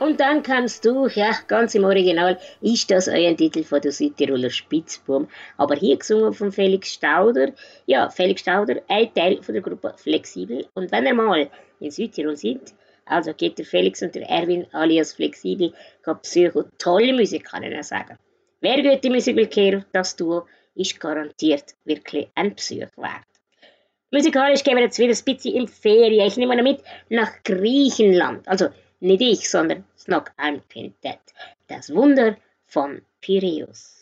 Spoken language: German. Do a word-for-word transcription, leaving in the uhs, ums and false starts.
Und dann kannst du, ja, ganz im Original, ist das euer Titel von der Südtiroler Spitzbum, aber hier gesungen von Felix Stauder. Ja, Felix Stauder, ein Teil von der Gruppe Flexibel. Und wenn ihr mal in Südtirol seid, also geht der Felix und der Erwin alias Flexibel besuchen. Tolle Musik, kann ich noch sagen. Wer gute Musik will hören, das Duo, ist garantiert wirklich ein Besuch wert. Musikalisch gehen wir jetzt wieder ein bisschen in Ferien. Ich nehme noch mit nach Griechenland. Also nicht ich, sondern das Knock-Ein Quintett. Das Wunder von Piräus.